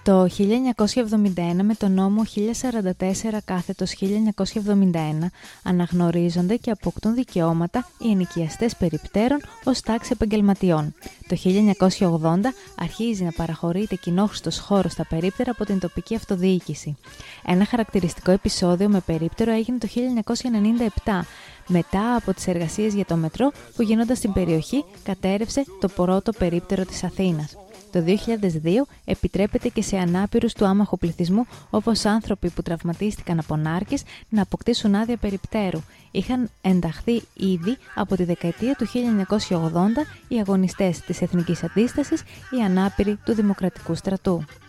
Το 1971 με τον νόμο 1044/1971 αναγνωρίζονται και αποκτούν δικαιώματα οι ενοικιαστές περιπτέρων ως τάξη επαγγελματιών. Το 1980 αρχίζει να παραχωρείται κοινόχρηστος χώρος στα περίπτερα από την τοπική αυτοδιοίκηση. Ένα χαρακτηριστικό επεισόδιο με περίπτερο έγινε το 1997. Μετά από τις εργασίες για το μετρό που γίνονταν στην περιοχή, κατέρρευσε το πρώτο περίπτερο της Αθήνας. Το 2002 επιτρέπεται και σε ανάπηρους του άμαχου πληθυσμού, όπως άνθρωποι που τραυματίστηκαν από νάρκες, να αποκτήσουν άδεια περιπτέρου. Είχαν ενταχθεί ήδη από τη δεκαετία του 1980 οι αγωνιστές της Εθνικής Αντίστασης, οι ανάπηροι του Δημοκρατικού Στρατού.